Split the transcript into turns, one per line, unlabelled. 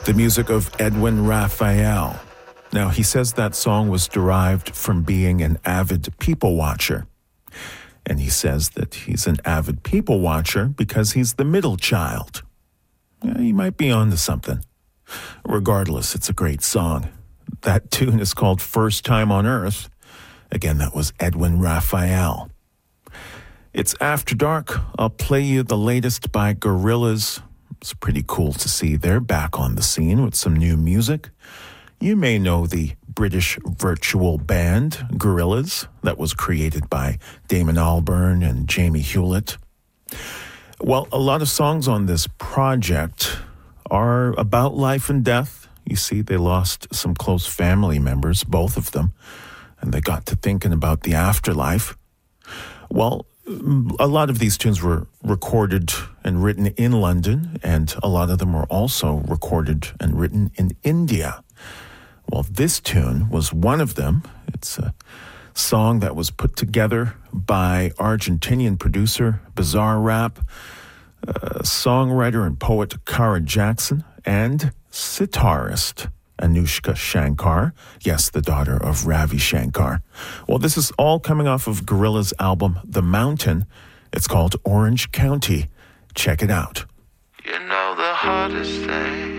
The music of Edwin Raphael. Now, he says that song was derived from being an avid people watcher. And he says that he's an avid people watcher because he's the middle child. Yeah, he might be onto something. Regardless, it's a great song. That tune is called First Time on Earth. Again, that was Edwin Raphael. It's After Dark. I'll play you the latest by Gorillaz. It's pretty cool to see they're back on the scene with some new music. You may know the British virtual band Gorillaz that was created by Damon Albarn and Jamie Hewlett. Well, a lot of songs on this project are about life and death. You see, they lost some close family members, both of them, and they got to thinking about the afterlife. Well, a lot of these tunes were recorded and written in London, and a lot of them were also recorded and written in India. Well, this tune was one of them. It's a song that was put together by Argentinian producer Bizarrap, songwriter and poet Kara Jackson, and sitarist Anushka Shankar. Yes, the daughter of Ravi Shankar. Well, this is all coming off of Gorillaz' album, The Mountain. It's called Orange County. Check it out.
You know the hardest thing